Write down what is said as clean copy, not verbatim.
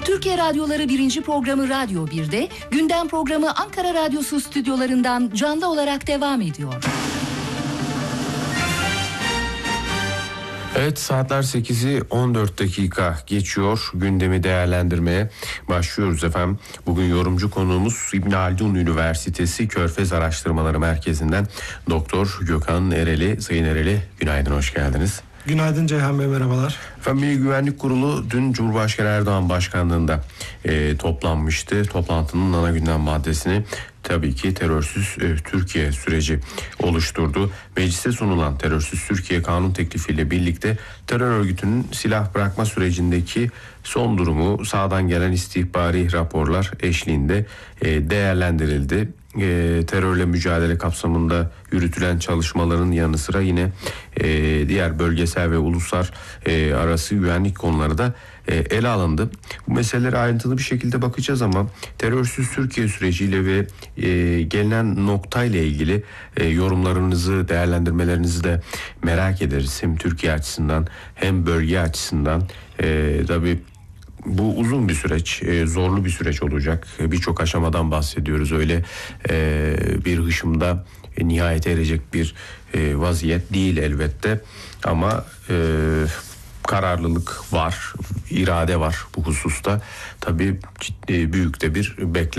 Türkiye Radyoları 1. programı Radyo 1'de, gündem programı Ankara Radyosu stüdyolarından canlı olarak devam ediyor. Evet, saatler 8'i 14 dakika geçiyor. Gündemi değerlendirmeye başlıyoruz efendim. Bugün yorumcu konuğumuz İbn Haldun Üniversitesi Körfez Araştırmaları Merkezi'nden Doktor Gökhan Ereli. Sayın Ereli, günaydın, hoş geldiniz. Günaydın Ceyhan Bey, merhabalar. Efendim, Milli Güvenlik Kurulu dün Cumhurbaşkanı Erdoğan başkanlığında toplanmıştı. Toplantının ana gündem maddesini tabii ki terörsüz Türkiye süreci oluşturdu. Meclise sunulan terörsüz Türkiye kanun teklifiyle birlikte terör örgütünün silah bırakma sürecindeki son durumu sahadan gelen istihbari raporlar eşliğinde değerlendirildi. Terörle mücadele kapsamında yürütülen çalışmaların yanı sıra yine diğer bölgesel ve uluslar arası güvenlik konuları da ele alındı. Bu meselelere ayrıntılı bir şekilde bakacağız ama terörsüz Türkiye süreciyle ve gelinen noktayla ilgili yorumlarınızı, değerlendirmelerinizi de merak ederiz. Hem Türkiye açısından hem bölge açısından. Tabii bu uzun bir süreç, zorlu bir süreç olacak. Birçok aşamadan bahsediyoruz. Öyle bir hışımda nihayete erecek bir vaziyet değil elbette. Ama kararlılık var, irade var bu hususta. Tabii büyük de bir beklenti